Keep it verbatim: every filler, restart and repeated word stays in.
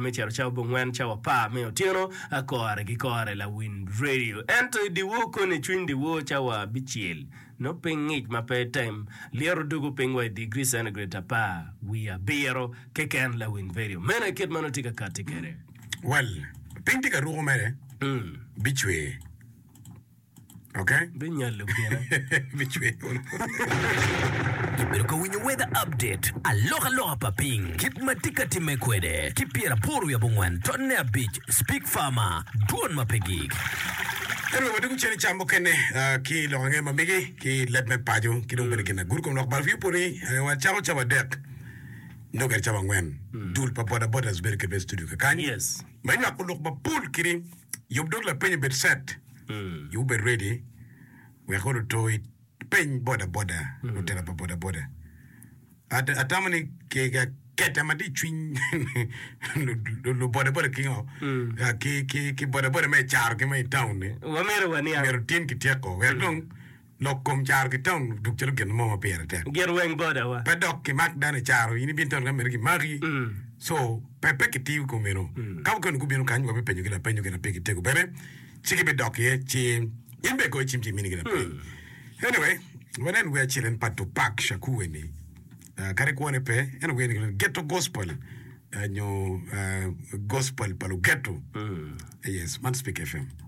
me charo chao bongwen chao pa me otieno akore gikore la Wind Radio ento diwo kone chwin diwo chawa bichiel no pengich mape time liero dugu pengwa degree centigrade pa we are bero keken la Wind Radio mena kit manotika katikere well pintika rugo mere mm bichwe okay binyalo kira bichwe Kipero winyo weather update aloha loha paping kip matika timekwede kipiera poru ya bongwan tonne beach speak farmer duon mapegik Pero wadu ku cheni chambo kene ki lo nge mamigi ki let me pajo ki dong berkena gur kom nok balfi puri wa chao chao dek no ger chao ngwen dul pa boda boda zber ke studio ka kan yes men ya ko lok ba pool kiri yob dog la penye bet set mm you be ready we are going to it pen boda boda no tela pa boda boda at atamani ke ke keta madi twin lo boda boda kingo ke ke ke boda boda me char ke me town ne wa mere wani ya mer tin ki teko we dong lo kom char ke town duk chelo gen mo pere te ger weng boda wa pe dok ke mak dane char ini bin ton mer ki mari so pepe ke tiu ko meno ka ko ko bino kan ko pe penyo ke la penyo ke na pe ke teko bere chike be dok ye chi imbe ko chimchi mini ke na pe anyway when we are chilling pat to pack shakuweni Uh, kare kuone pe eno gweni ghetto gospel uh, nyo uh, gospel palu ghetto mm. Yes man speak F M